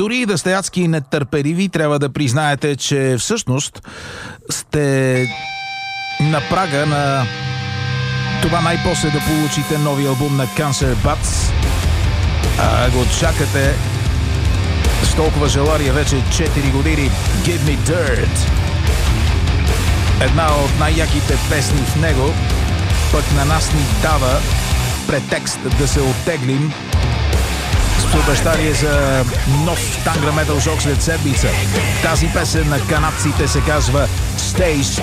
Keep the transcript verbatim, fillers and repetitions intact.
Дори да сте адски нетърпеливи, трябва да признаете, че всъщност сте на прага на това най-после да получите нови албум на Cancer Bats. А го чакате с толкова желание вече четири години. Give Me Dirt. Една от най-яките песни в него, пък на нас ни дава претекст да се оттеглим с обещание за нов тангра метал шок след седмица. Тази песен на канадците се казва Stay Strong.